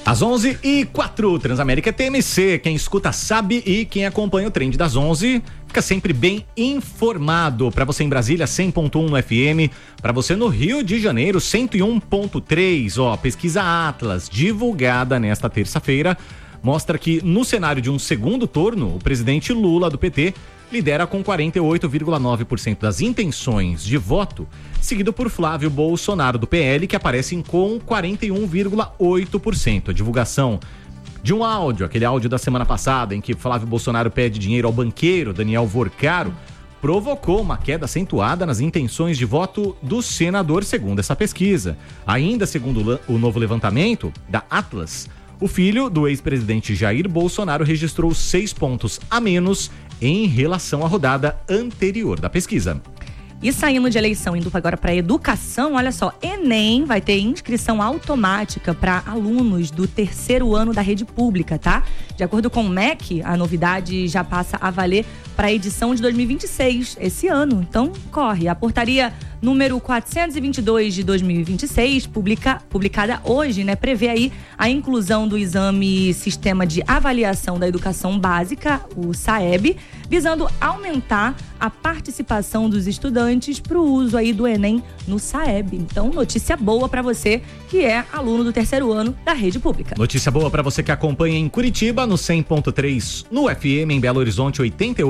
Às 11h04, Transamérica TMC. Quem escuta sabe e quem acompanha o Trend das 11 fica sempre bem informado. Para você em Brasília, 100.1 no FM. Para você no Rio de Janeiro, 101.3. Pesquisa Atlas, divulgada nesta terça-feira, mostra que no cenário de um segundo turno, o presidente Lula do PT lidera com 48,9% das intenções de voto, seguido por Flávio Bolsonaro do PL, que aparece com 41,8%. A divulgação de um áudio, aquele áudio da semana passada, em que Flávio Bolsonaro pede dinheiro ao banqueiro Daniel Vorcaro, provocou uma queda acentuada nas intenções de voto do senador, segundo essa pesquisa. Ainda segundo o novo levantamento da Atlas, o filho do ex-presidente Jair Bolsonaro registrou 6 pontos a menos em relação à rodada anterior da pesquisa. E saindo de eleição, indo agora para educação, olha só, Enem vai ter inscrição automática para alunos do terceiro ano da rede pública, tá? De acordo com o MEC, a novidade já passa a valer para a edição de 2026, esse ano. Então, corre. A portaria número 422 de 2026, publicada hoje, né, prevê aí a inclusão do exame Sistema de Avaliação da Educação Básica, o SAEB, visando aumentar a participação dos estudantes para o uso aí do Enem no SAEB. Então, notícia boa para você que é aluno do terceiro ano da rede pública. Notícia boa para você que acompanha em Curitiba, no 100.3, no FM, em Belo Horizonte,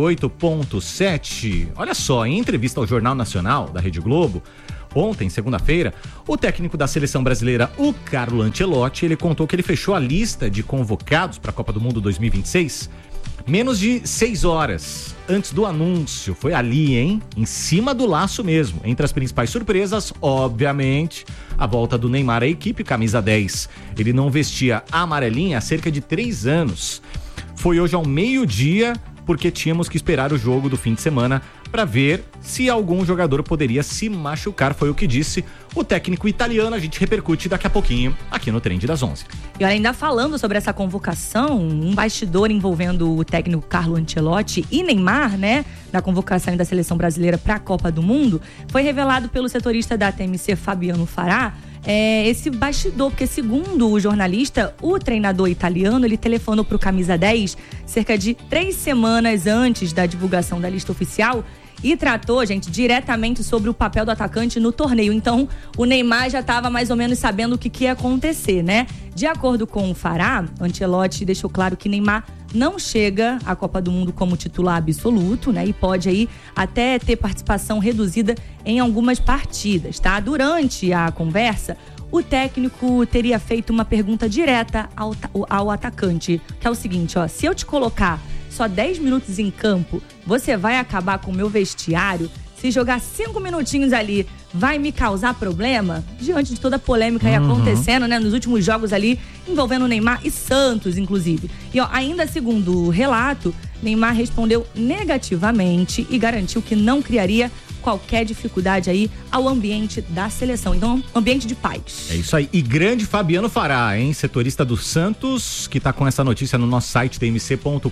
88.7. Olha só, em entrevista ao Jornal Nacional da Rede Globo, ontem, segunda-feira, o técnico da seleção brasileira, o Carlo Ancelotti, ele contou que ele fechou a lista de convocados para a Copa do Mundo 2026 menos de 6 horas antes do anúncio. Foi ali, hein? Em cima do laço mesmo. Entre as principais surpresas, obviamente, a volta do Neymar à equipe, camisa 10. Ele não vestia a amarelinha há cerca de 3 anos. Foi hoje ao meio-dia, porque tínhamos que esperar o jogo do fim de semana para ver se algum jogador poderia se machucar, foi o que disse o técnico italiano. A gente repercute daqui a pouquinho aqui no Trend das 11. E olha, ainda falando sobre essa convocação, um bastidor envolvendo o técnico Carlo Ancelotti e Neymar, né, na convocação da seleção brasileira para a Copa do Mundo, foi revelado pelo setorista da TMC, Fabiano Fará, esse bastidor, porque segundo o jornalista, o treinador italiano, ele telefonou para o camisa 10 cerca de 3 semanas antes da divulgação da lista oficial e tratou, gente, diretamente sobre o papel do atacante no torneio. Então, o Neymar já estava mais ou menos sabendo o que ia acontecer, né? De acordo com o Fará, Ancelotti deixou claro que Neymar não chega à Copa do Mundo como titular absoluto, né? E pode aí até ter participação reduzida em algumas partidas, tá? Durante a conversa, o técnico teria feito uma pergunta direta ao atacante, que é o seguinte, se eu te colocar só 10 minutos em campo, você vai acabar com o meu vestiário? Se jogar 5 minutinhos ali, vai me causar problema? Diante de toda a polêmica aí acontecendo, né? Nos últimos jogos ali, envolvendo Neymar e Santos, inclusive. E ainda segundo o relato, Neymar respondeu negativamente e garantiu que não criaria qualquer dificuldade aí ao ambiente da seleção. Então, ambiente de paz. É isso aí. E grande Fabiano Fará, hein? Setorista do Santos, que tá com essa notícia no nosso site tmc.com.br,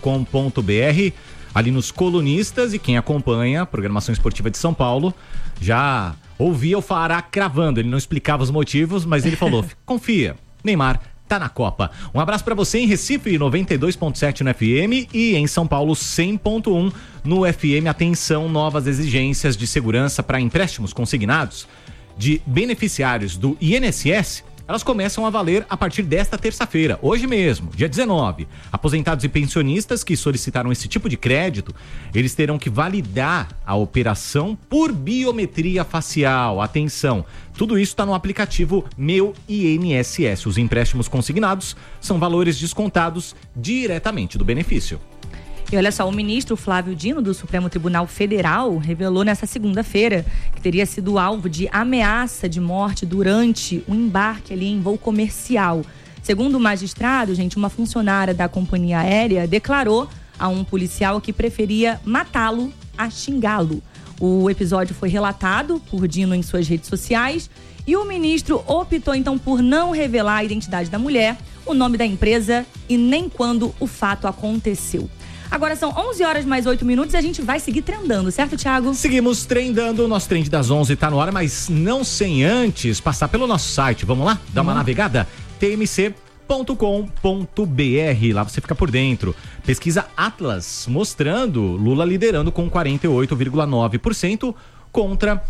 ali nos colunistas, e quem acompanha a programação esportiva de São Paulo já ouvia o Fará cravando. Ele não explicava os motivos, mas ele falou, confia, Neymar tá na Copa. Um abraço pra você em Recife, 92.7 no FM, e em São Paulo, 100.1 no FM. Atenção, novas exigências de segurança para empréstimos consignados de beneficiários do INSS. Elas começam a valer a partir desta terça-feira, hoje mesmo, dia 19. Aposentados e pensionistas que solicitaram esse tipo de crédito, eles terão que validar a operação por biometria facial. Atenção, tudo isso está no aplicativo Meu INSS. Os empréstimos consignados são valores descontados diretamente do benefício. E olha só, o ministro Flávio Dino, do Supremo Tribunal Federal, revelou nessa segunda-feira que teria sido alvo de ameaça de morte durante o embarque ali em voo comercial. Segundo o magistrado, gente, uma funcionária da companhia aérea declarou a um policial que preferia matá-lo a xingá-lo. O episódio foi relatado por Dino em suas redes sociais e o ministro optou então por não revelar a identidade da mulher, o nome da empresa e nem quando o fato aconteceu. Agora são 11 horas mais 8 minutos e a gente vai seguir trendando, certo, Thiago? Seguimos trendando, o nosso Trend das 11 tá no ar, mas não sem antes passar pelo nosso site. Vamos lá? Dá uma navegada? tmc.com.br. Lá você fica por dentro. Pesquisa Atlas mostrando Lula liderando com 48,9% contra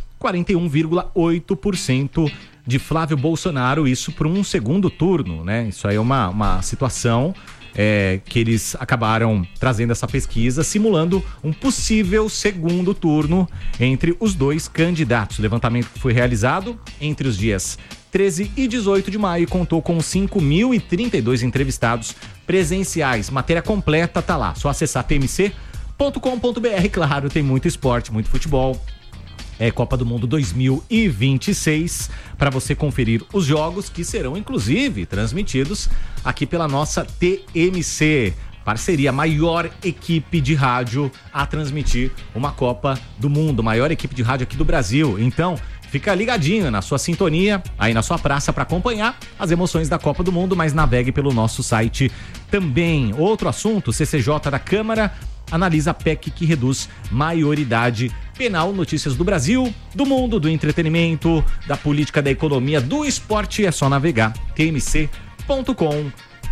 41,8% de Flávio Bolsonaro, isso para um segundo turno, né? Isso aí é uma situação que eles acabaram trazendo essa pesquisa, simulando um possível segundo turno entre os dois candidatos. O levantamento que foi realizado entre os dias 13 e 18 de maio contou com 5.032 entrevistados presenciais. Matéria completa tá lá, só acessar tmc.com.br. Claro, tem muito esporte, muito futebol. É Copa do Mundo 2026, para você conferir os jogos que serão, inclusive, transmitidos aqui pela nossa TMC. Parceria, maior equipe de rádio a transmitir uma Copa do Mundo, maior equipe de rádio aqui do Brasil. Então, fica ligadinho na sua sintonia, aí na sua praça, para acompanhar as emoções da Copa do Mundo, mas navegue pelo nosso site também. Outro assunto, CCJ da Câmara analisa a PEC que reduz maioridade penal. Notícias do Brasil, do mundo, do entretenimento, da política, da economia, do esporte. É só navegar tmc.com.br.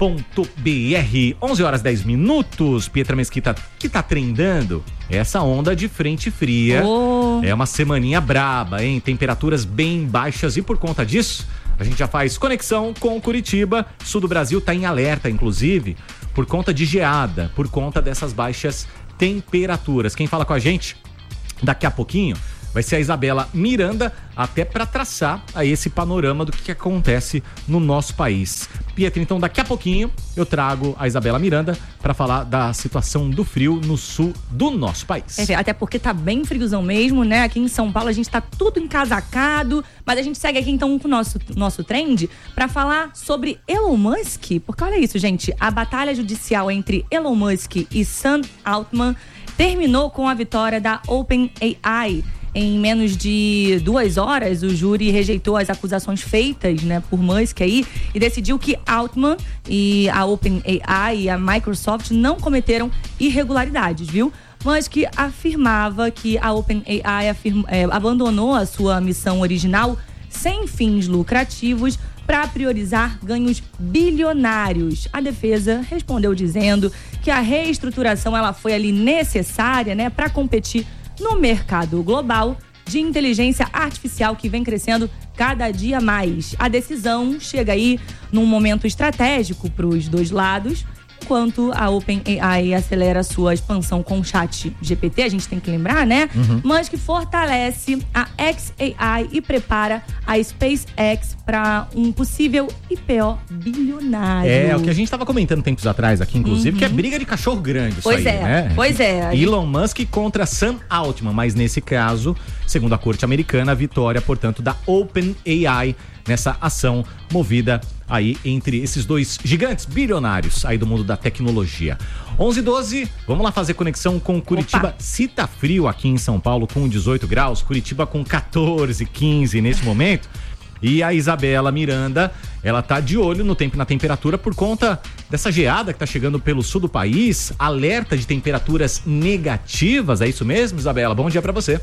11h10. Pietra Mesquita, que tá trendando essa onda de frente fria. É uma semaninha braba, hein? Temperaturas bem baixas e por conta disso, a gente já faz conexão com Curitiba. Sul do Brasil tá em alerta, inclusive, por conta de geada, por conta dessas baixas temperaturas. Quem fala com a gente daqui a pouquinho vai ser a Isabela Miranda, até para traçar aí esse panorama do que acontece no nosso país. Pietra, então daqui a pouquinho eu trago a Isabela Miranda para falar da situação do frio no sul do nosso país. Até porque tá bem friozão mesmo, né? Aqui em São Paulo a gente tá tudo encasacado, mas a gente segue aqui então com o nosso trend para falar sobre Elon Musk, porque olha isso, gente, a batalha judicial entre Elon Musk e Sam Altman terminou com a vitória da OpenAI. Em menos de 2 horas, o júri rejeitou as acusações feitas, né, por Musk aí e decidiu que Altman e a OpenAI e a Microsoft não cometeram irregularidades, viu? Musk afirmava que a OpenAI abandonou a sua missão original sem fins lucrativos para priorizar ganhos bilionários. A defesa respondeu dizendo que a reestruturação ela foi ali necessária, né, para competir no mercado global de inteligência artificial que vem crescendo cada dia mais. A decisão chega aí num momento estratégico para os dois lados, enquanto a OpenAI acelera sua expansão com o ChatGPT, a gente tem que lembrar, né? Mas que fortalece a xAI e prepara a SpaceX para um possível IPO bilionário. É o que a gente estava comentando tempos atrás aqui, inclusive, que é briga de cachorro grande isso aí, né? Pois é. Elon Musk contra Sam Altman, mas nesse caso, segundo a corte americana, a vitória, portanto, da OpenAI nessa ação movida aí entre esses dois gigantes bilionários aí do mundo da tecnologia. 11h12, vamos lá fazer conexão com Curitiba. Se tá frio aqui em São Paulo com 18 graus, Curitiba com 14, 15 nesse momento. E a Isabela Miranda, ela tá de olho no tempo e na temperatura por conta dessa geada que tá chegando pelo sul do país. Alerta de temperaturas negativas, é isso mesmo, Isabela? Bom dia pra você.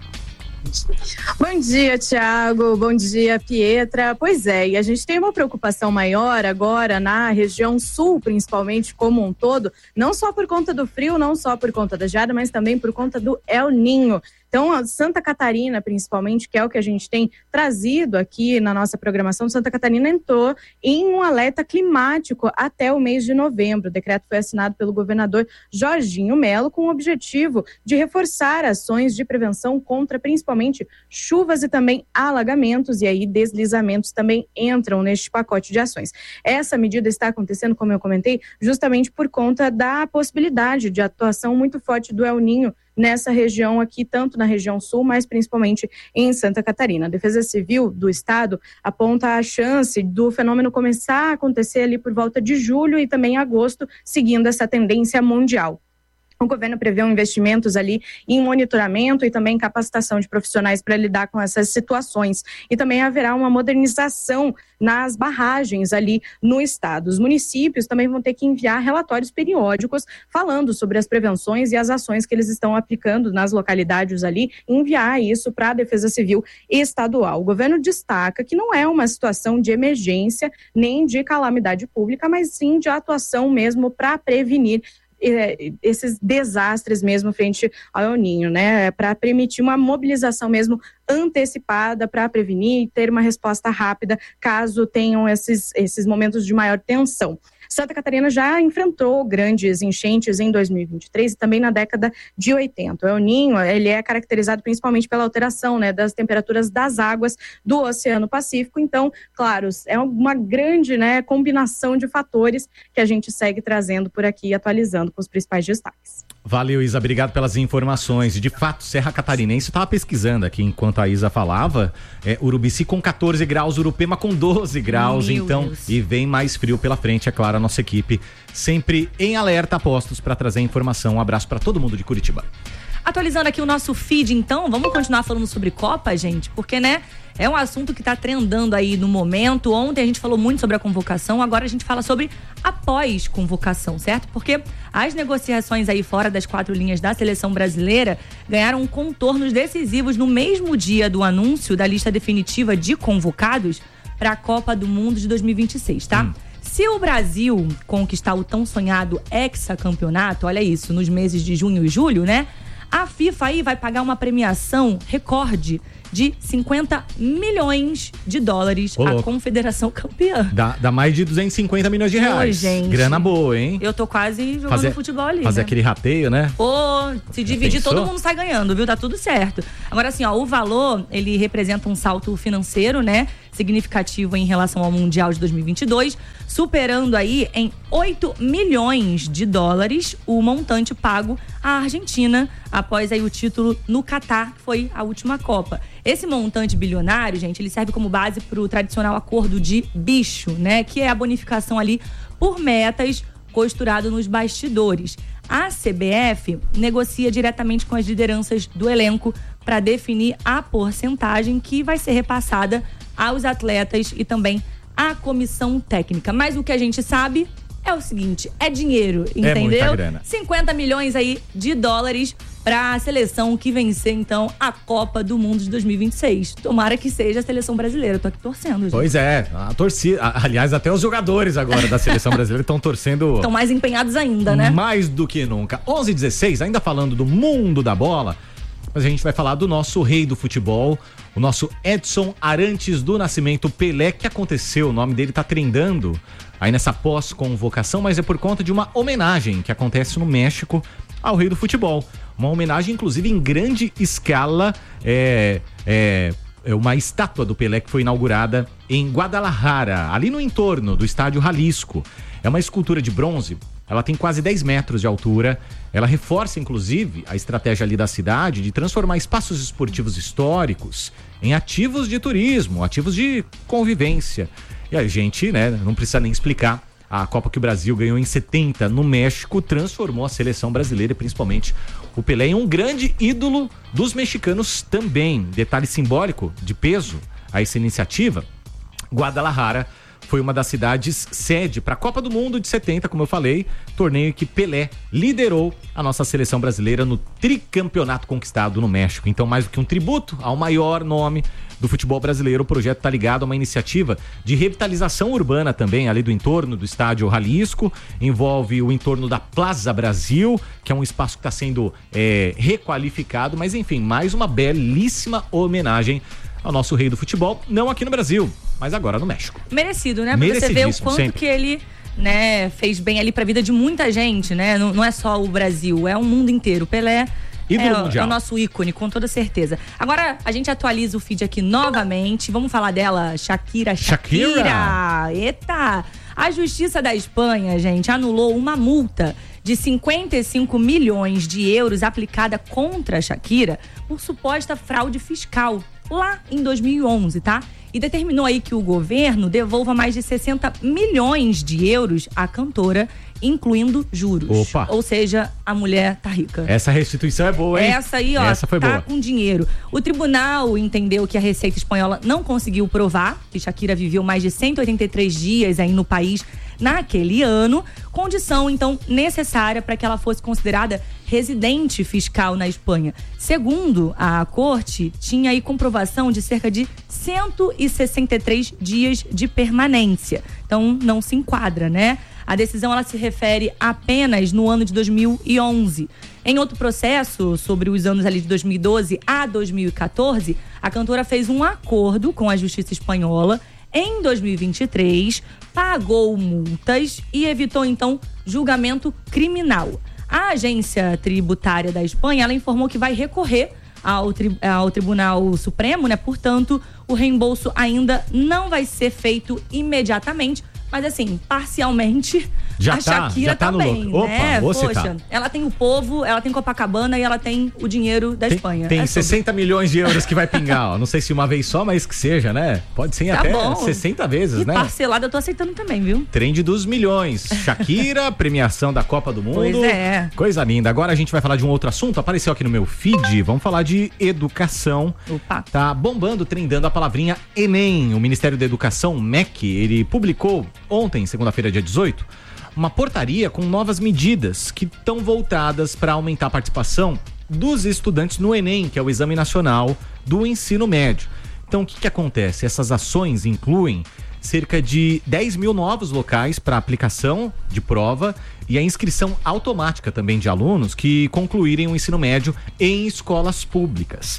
Bom dia, Thiago. Bom dia, Pietra. Pois é, e a gente tem uma preocupação maior agora na região sul, principalmente como um todo, não só por conta do frio, não só por conta da geada, mas também por conta do El Niño. Então, Santa Catarina, principalmente, que é o que a gente tem trazido aqui na nossa programação, Santa Catarina entrou em um alerta climático até o mês de novembro. O decreto foi assinado pelo governador Jorginho Melo com o objetivo de reforçar ações de prevenção contra, principalmente, chuvas e também alagamentos, e aí deslizamentos também entram neste pacote de ações. Essa medida está acontecendo, como eu comentei, justamente por conta da possibilidade de atuação muito forte do El Niño nessa região aqui, tanto na região sul, mas principalmente em Santa Catarina. A Defesa Civil do Estado aponta a chance do fenômeno começar a acontecer ali por volta de julho e também agosto, seguindo essa tendência mundial. O governo prevê investimentos ali em monitoramento e também capacitação de profissionais para lidar com essas situações. E também haverá uma modernização nas barragens ali no estado. Os municípios também vão ter que enviar relatórios periódicos falando sobre as prevenções e as ações que eles estão aplicando nas localidades ali, enviar isso para a Defesa Civil Estadual. O governo destaca que não é uma situação de emergência nem de calamidade pública, mas sim de atuação mesmo para prevenir esses desastres mesmo frente ao El Niño, né? Para permitir uma mobilização mesmo antecipada para prevenir e ter uma resposta rápida caso tenham esses momentos de maior tensão. Santa Catarina já enfrentou grandes enchentes em 2023 e também na década de 80. O El Niño, ele é caracterizado principalmente pela alteração, né, das temperaturas das águas do Oceano Pacífico. Então, claro, é uma grande, né, combinação de fatores que a gente segue trazendo por aqui, atualizando com os principais destaques. Valeu, Isa, obrigado pelas informações. De fato, Serra Catarinense, eu estava pesquisando aqui enquanto a Isa falava, Urubici com 14 graus, Urupema com 12 graus, Meu então, Deus. E vem mais frio pela frente, é claro, a nossa equipe sempre em alerta, postos para trazer informação. Um abraço para todo mundo de Curitiba. Atualizando aqui o nosso feed, então, vamos continuar falando sobre Copa, gente? Porque, né, é um assunto que tá trendando aí no momento. Ontem a gente falou muito sobre a convocação, agora a gente fala sobre após convocação, certo? Porque as negociações aí fora das 4 linhas da seleção brasileira ganharam contornos decisivos no mesmo dia do anúncio da lista definitiva de convocados para a Copa do Mundo de 2026, tá? Se o Brasil conquistar o tão sonhado hexacampeonato, olha isso, nos meses de junho e julho, né? A FIFA aí vai pagar uma premiação recorde de 50 milhões de dólares à confederação campeã. Dá mais de 250 milhões de reais. Gente. Grana boa, hein? Eu tô quase jogando futebol ali, fazer né? aquele rateio, né? Se dividir, pensou? todo mundo sai ganhando, viu? Tá tudo certo. Agora, assim, ó, o valor, ele representa um salto financeiro, né? Significativo em relação ao Mundial de 2022, superando aí em 8 milhões de dólares o montante pago à Argentina após aí o título no Catar, que foi a última Copa. Esse montante bilionário, gente, ele serve como base para o tradicional acordo de bicho, né? Que é a bonificação ali por metas costurado nos bastidores. A CBF negocia diretamente com as lideranças do elenco para definir a porcentagem que vai ser repassada aos atletas e também à comissão técnica. Mas o que a gente sabe é o seguinte, é dinheiro, entendeu? É muita grana. 50 milhões aí de dólares para a seleção que vencer, então, a Copa do Mundo de 2026. Tomara que seja a seleção brasileira. Eu tô aqui torcendo, gente. Pois é, a torcida, aliás, até os jogadores agora da seleção brasileira estão torcendo. Estão mais empenhados ainda, né? Mais do que nunca. 11h16, ainda falando do mundo da bola, mas a gente vai falar do nosso rei do futebol, o nosso Edson Arantes do Nascimento Pelé, que aconteceu, o nome dele tá trendando aí nessa pós-convocação, mas é por conta de uma homenagem que acontece no México ao rei do futebol. Uma homenagem, inclusive, em grande escala, uma estátua do Pelé que foi inaugurada em Guadalajara, ali no entorno do estádio Jalisco. É uma escultura de bronze, ela tem quase 10 metros de altura, ela reforça, inclusive, a estratégia ali da cidade de transformar espaços esportivos históricos em ativos de turismo, ativos de convivência. E a gente, né, não precisa nem explicar, a Copa que o Brasil ganhou em 70 no México transformou a seleção brasileira e principalmente o Pelé em um grande ídolo dos mexicanos também. Detalhe simbólico de peso a essa iniciativa, Guadalajara foi uma das cidades sede para a Copa do Mundo de 70, como eu falei, torneio que Pelé liderou a nossa seleção brasileira no tricampeonato conquistado no México. Então, mais do que um tributo ao maior nome do futebol brasileiro, o projeto está ligado a uma iniciativa de revitalização urbana também, ali do entorno do estádio Jalisco, envolve o entorno da Plaza Brasil, que é um espaço que está sendo requalificado, mas enfim, mais uma belíssima homenagem ao nosso rei do futebol, não aqui no Brasil, mas agora no México. Merecido, né? Pra você ver o quanto sempre. Que ele, né, fez bem ali pra vida de muita gente, né? Não é só o Brasil, é o mundo inteiro. Pelé é o nosso ícone, com toda certeza. Agora a gente atualiza o feed aqui novamente. Vamos falar dela, Shakira. Eita! A Justiça da Espanha, gente, anulou uma multa de 55 milhões de euros aplicada contra a Shakira por suposta fraude fiscal lá em 2011, tá? e determinou aí que o governo devolva mais de 60 milhões de euros à cantora, incluindo juros. Opa. Ou seja, a mulher tá rica. Essa restituição é boa, hein? Essa aí, ó, essa foi tá boa. com dinheiro. O tribunal entendeu que a Receita Espanhola não conseguiu provar que Shakira viveu mais de 183 dias aí no país naquele ano, condição, então, necessária para que ela fosse considerada residente fiscal na Espanha. Segundo a corte, tinha aí comprovação de cerca de 163 dias de permanência. Então, não se enquadra, né? A decisão ela se refere apenas no ano de 2011. Em outro processo, sobre os anos ali de 2012 a 2014, a cantora fez um acordo com a Justiça Espanhola. Em 2023, pagou multas e evitou, então, julgamento criminal. A agência tributária da Espanha, ela informou que vai recorrer ao Tribunal Supremo, né? Portanto, o reembolso ainda não vai ser feito imediatamente, mas assim, parcialmente, a Shakira tá bem, né? Poxa, ela tem o povo, ela tem Copacabana e ela tem o dinheiro da Espanha. Tem 60 milhões de euros que vai pingar, ó. Não sei se uma vez só, mas que seja, né? Pode ser até 60 vezes, e né? Parcelada eu tô aceitando também, viu? Trend dos milhões. Shakira, premiação da Copa do Mundo. Pois é. Coisa linda. Agora a gente vai falar de um outro assunto. Apareceu aqui no meu feed. Vamos falar de educação. Opa. Tá bombando, trendando a palavrinha Enem. O Ministério da Educação, MEC, ele publicou ontem, segunda-feira, dia 18, uma portaria com novas medidas que estão voltadas para aumentar a participação dos estudantes no Enem, que é o Exame Nacional do Ensino Médio. Então, o que acontece? Essas ações incluem cerca de 10 mil novos locais para aplicação de prova e a inscrição automática também de alunos que concluírem o ensino médio em escolas públicas.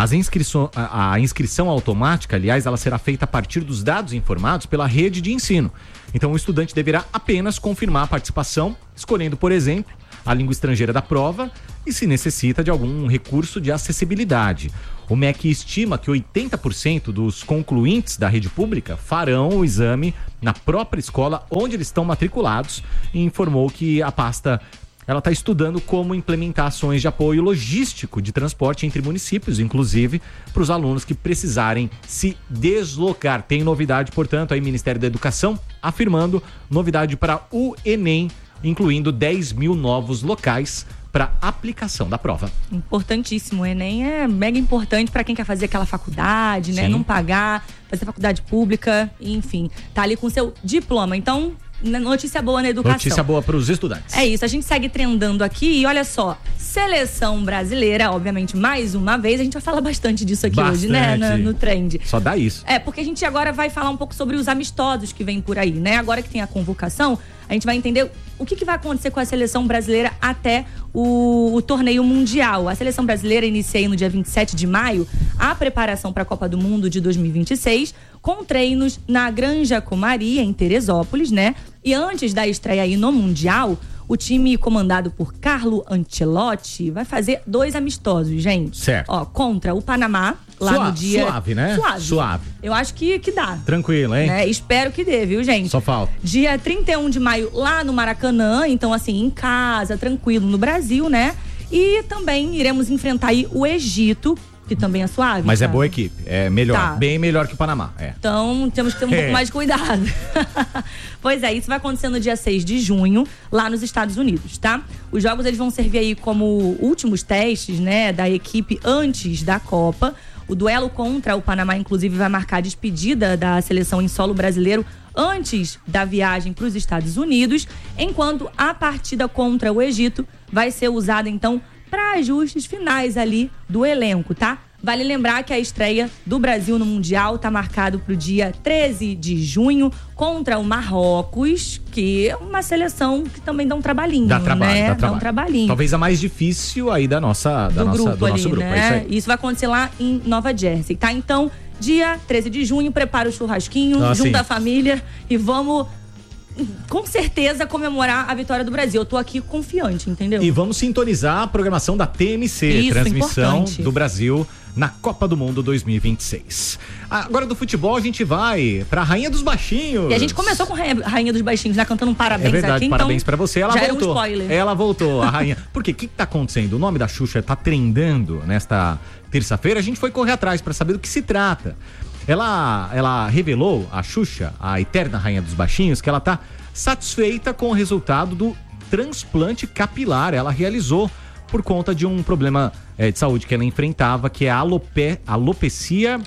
A inscrição automática, aliás, ela será feita a partir dos dados informados pela rede de ensino. Então, o estudante deverá apenas confirmar a participação, escolhendo, por exemplo, a língua estrangeira da prova e se necessita de algum recurso de acessibilidade. O MEC estima que 80% dos concluintes da rede pública farão o exame na própria escola onde eles estão matriculados e informou que a pasta ela está estudando como implementar ações de apoio logístico de transporte entre municípios, inclusive para os alunos que precisarem se deslocar. Tem novidade, portanto, aí Ministério da Educação afirmando novidade para o Enem, incluindo 10 mil novos locais para aplicação da prova. Importantíssimo. O Enem é mega importante para quem quer fazer aquela faculdade, né? Sim. Não pagar, fazer faculdade pública, enfim, tá ali com seu diploma. Então, notícia boa na educação. Notícia boa para os estudantes. É isso, a gente segue trendando aqui e olha só, seleção brasileira, obviamente, mais uma vez, a gente vai falar bastante disso aqui hoje, né, no trend. Só dá isso. É, porque a gente agora vai falar um pouco sobre os amistosos que vem por aí, né? Agora que tem a convocação, a gente vai entender o que vai acontecer com a seleção brasileira até o torneio mundial. A seleção brasileira inicia aí no dia 27 de maio a preparação para a Copa do Mundo de 2026, com treinos na Granja Comari, em Teresópolis, né? E antes da estreia aí no Mundial, o time comandado por Carlo Ancelotti vai fazer 2 amistosos, gente. Certo. Ó, contra o Panamá, lá no dia... Suave, né? Suave. Eu acho que dá. Tranquilo, hein? Né? Espero que dê, viu, gente? Só falta. Dia 31 de maio, lá no Maracanã, então assim, em casa, tranquilo, no Brasil, né? E também iremos enfrentar aí o Egito, que também é suave. Mas é boa equipe, é melhor, tá. Bem melhor que o Panamá. É. Então temos que ter um pouco mais de cuidado. Pois é, isso vai acontecer no dia 6 de junho, lá nos Estados Unidos, tá? Os jogos eles vão servir aí como últimos testes, né, da equipe antes da Copa. O duelo contra o Panamá, inclusive, vai marcar a despedida da seleção em solo brasileiro antes da viagem para os Estados Unidos, enquanto a partida contra o Egito vai ser usada, então, para ajustes finais ali do elenco, tá? Vale lembrar que a estreia do Brasil no Mundial tá marcado pro dia 13 de junho contra o Marrocos, que é uma seleção que também dá um trabalhinho, dá trabalho, né? Dá um trabalhinho. Talvez a mais difícil aí do nosso grupo. Né? É isso aí. Isso vai acontecer lá em Nova Jersey, tá? Então, dia 13 de junho, prepara o churrasquinho, junta a família e vamos... com certeza comemorar a vitória do Brasil. Eu tô aqui confiante, entendeu? E vamos sintonizar a programação da TMC, isso, transmissão importante. Do Brasil na Copa do Mundo 2026. Agora do futebol a gente vai pra Rainha dos Baixinhos. E a gente começou com a Rainha dos Baixinhos, né? Cantando um parabéns aqui. É verdade, aqui, parabéns então, pra você. Ela já voltou. Era um spoiler. Ela voltou, a Rainha. Por quê? O que tá acontecendo? O nome da Xuxa tá trendando nesta terça-feira. A gente foi correr atrás pra saber do que se trata. Ela revelou, a Xuxa, a eterna rainha dos baixinhos, que ela tá satisfeita com o resultado do transplante capilar. Ela realizou por conta de um problema de saúde que ela enfrentava, que é a alopecia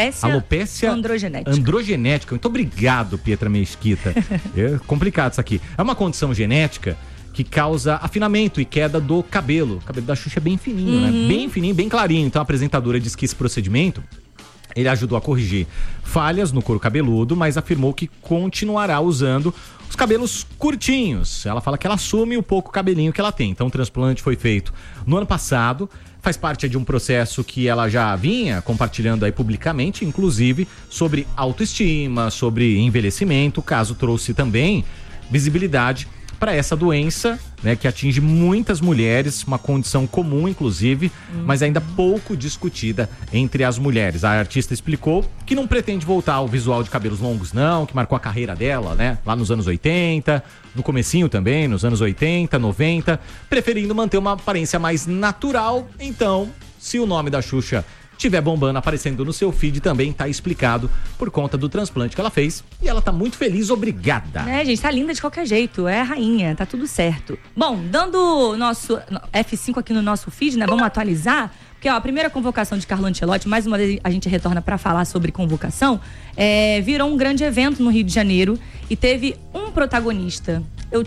androgenética. Muito obrigado, Pietra Mesquita. É complicado isso aqui. É uma condição genética que causa afinamento e queda do cabelo. O cabelo da Xuxa é bem fininho, né? Bem fininho, bem clarinho. Então a apresentadora disse que esse procedimento ele ajudou a corrigir falhas no couro cabeludo, mas afirmou que continuará usando os cabelos curtinhos. Ela fala que ela assume o pouco cabelinho que ela tem. Então o transplante foi feito no ano passado, faz parte de um processo que ela já vinha compartilhando aí publicamente, inclusive sobre autoestima, sobre envelhecimento. O caso trouxe também visibilidade para essa doença, né, que atinge muitas mulheres, uma condição comum, inclusive, mas ainda pouco discutida entre as mulheres. A artista explicou que não pretende voltar ao visual de cabelos longos, não, que marcou a carreira dela, né, lá nos anos 80, no comecinho também, nos anos 80, 90, preferindo manter uma aparência mais natural. Então, se o nome da Xuxa tiver bombando, aparecendo no seu feed, também tá explicado por conta do transplante que ela fez. E ela tá muito feliz, obrigada. Gente, tá linda de qualquer jeito, é a rainha, tá tudo certo. Bom, dando nosso F5 aqui no nosso feed, né, vamos atualizar, porque ó, a primeira convocação de Carlo Ancelotti, mais uma vez a gente retorna pra falar sobre convocação, virou um grande evento no Rio de Janeiro e teve um protagonista.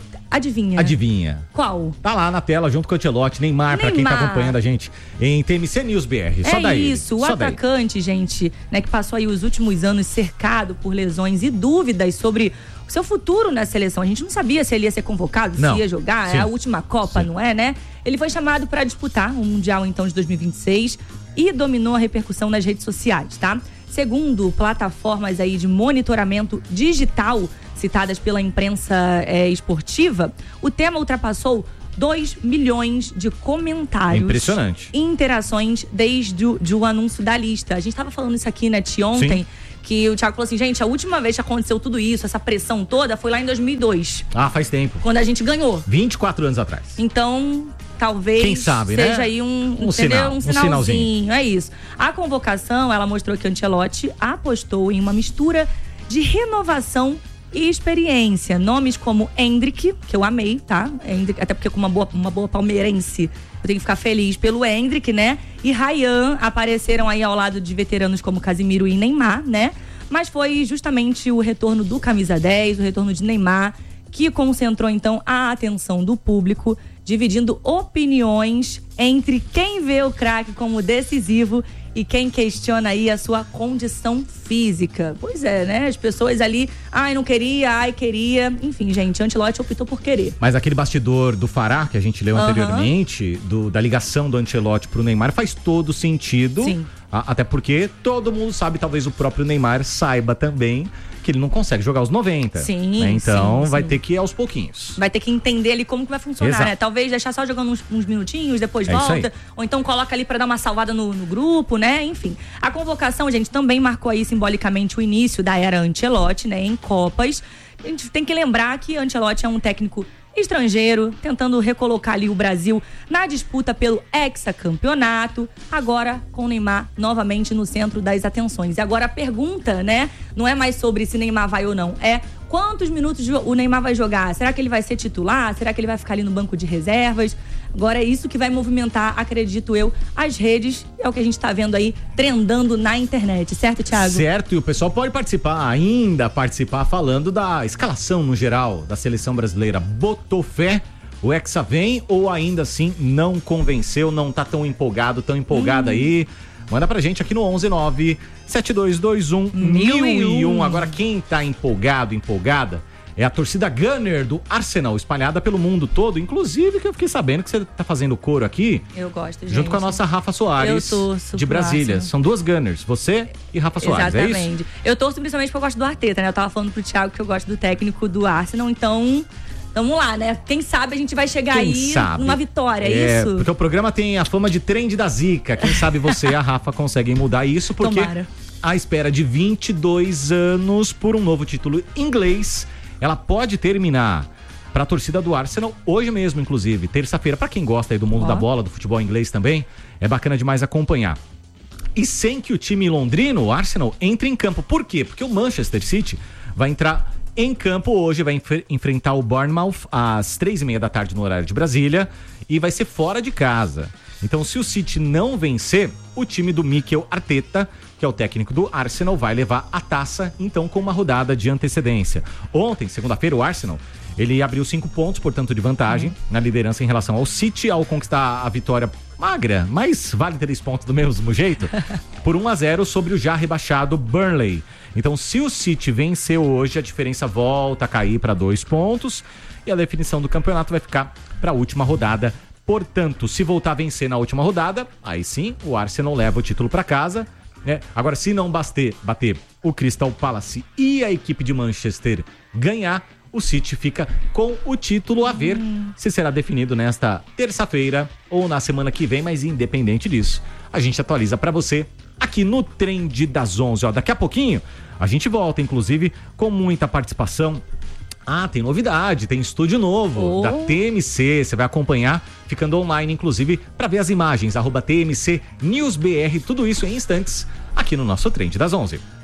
Adivinha. Qual? Tá lá na tela, junto com o Ancelotti, Neymar, pra quem tá acompanhando a gente em TMC News BR. Só daí. Isso, o atacante, gente, né, que passou aí os últimos anos cercado por lesões e dúvidas sobre o seu futuro na seleção. A gente não sabia se ele ia ser convocado, se ia jogar, é a última Copa, não é, né? Ele foi chamado pra disputar o Mundial, então, de 2026 e dominou a repercussão nas redes sociais, tá? Segundo plataformas aí de monitoramento digital citadas pela imprensa esportiva, o tema ultrapassou 2 milhões de comentários. Impressionante. E interações desde o anúncio da lista. A gente estava falando isso aqui, né, ontem. Sim. Que o Thiago falou assim, gente, a última vez que aconteceu tudo isso, essa pressão toda, foi lá em 2002. Ah, faz tempo. Quando a gente ganhou. 24 anos atrás. Então, talvez quem sabe, seja né? aí um sinalzinho. É isso. A convocação, ela mostrou que Ancelotti apostou em uma mistura de renovação e experiência. Nomes como Endrick, que eu amei, tá? Endrick, até porque com uma boa palmeirense, eu tenho que ficar feliz pelo Endrick, né? E Ryan apareceram aí ao lado de veteranos como Casemiro e Neymar, né? Mas foi justamente o retorno do camisa 10, o retorno de Neymar, que concentrou então a atenção do público, dividindo opiniões entre quem vê o craque como decisivo e quem questiona aí a sua condição física. Pois é, né? As pessoas ali, não queria, queria. Enfim, gente, Ancelotti optou por querer. Mas aquele bastidor do Fará, que a gente leu anteriormente, da ligação do Ancelotti pro Neymar, faz todo sentido. Sim. Até porque todo mundo sabe, talvez o próprio Neymar saiba também, que ele não consegue jogar os 90. Sim, né? Então sim. vai ter que ir aos pouquinhos. Vai ter que entender ali como que vai funcionar, Exato. né? Talvez deixar só jogando uns minutinhos, depois volta. Ou então coloca ali pra dar uma salvada no grupo, né? Enfim. A convocação, gente, também marcou aí simbolicamente o início da era Ancelotti, né? Em Copas. A gente tem que lembrar que Ancelotti é um técnico estrangeiro, tentando recolocar ali o Brasil na disputa pelo hexacampeonato, agora com o Neymar novamente no centro das atenções. E agora a pergunta, né, não é mais sobre se Neymar vai ou não, é quantos minutos o Neymar vai jogar? Será que ele vai ser titular? Será que ele vai ficar ali no banco de reservas? Agora é isso que vai movimentar, acredito eu, as redes. É o que a gente tá vendo aí, trendando na internet. Certo, Thiago? Certo, e o pessoal pode participar falando da escalação no geral da seleção brasileira. Botou fé? O Hexa vem ou ainda assim não convenceu, não tá tão empolgado aí? Manda pra gente aqui no 119-7221-1001. Agora quem tá empolgada é a torcida Gunner do Arsenal, espalhada pelo mundo todo. Inclusive, que eu fiquei sabendo que você tá fazendo coro aqui. Eu gosto, gente. Junto com a nossa Rafa Soares, de Brasília. São duas Gunners, você e Rafa Soares, é isso? Exatamente. Eu torço principalmente porque eu gosto do Arteta, né? Eu tava falando pro Thiago que eu gosto do técnico do Arsenal, então... Vamos lá, né? Quem sabe a gente vai chegar numa vitória, é isso? Porque o programa tem a fama de trend da zica. Quem sabe você e a Rafa conseguem mudar isso, porque à espera de 22 anos por um novo título inglês, ela pode terminar para a torcida do Arsenal hoje mesmo, inclusive, terça-feira. Para quem gosta aí do mundo da bola, do futebol inglês também, é bacana demais acompanhar. e sem que o time londrino, o Arsenal, entre em campo. Por quê? Porque o Manchester City vai entrar em campo hoje, vai enfrentar o Bournemouth às 3h30 da tarde no horário de Brasília e vai ser fora de casa. Então, se o City não vencer, o time do Mikel Arteta, que é o técnico do Arsenal, vai levar a taça, então, com uma rodada de antecedência. Ontem, segunda-feira, o Arsenal, ele abriu 5 pontos, portanto, de vantagem na liderança em relação ao City, ao conquistar a vitória magra, mas vale 3 pontos do mesmo jeito, por 1-0 sobre o já rebaixado Burnley. Então, se o City vencer hoje, a diferença volta a cair para 2 pontos e a definição do campeonato vai ficar para a última rodada. Portanto, se voltar a vencer na última rodada, aí sim, o Arsenal leva o título para casa. Agora, se não bater o Crystal Palace e a equipe de Manchester ganhar, o City fica com o título a ver se será definido nesta terça-feira ou na semana que vem, mas independente disso, a gente atualiza para você aqui no Trend das 11. Daqui a pouquinho a gente volta, inclusive, com muita participação. Tem novidade, tem estúdio novo da TMC, você vai acompanhar ficando online, inclusive, para ver as imagens, @TMC News BR, tudo isso em instantes aqui no nosso Trend das 11.